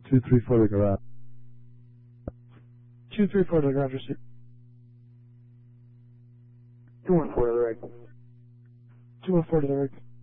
234 to the garage. 234 to the garage receipt. 214 to the rig. 214 to the rig.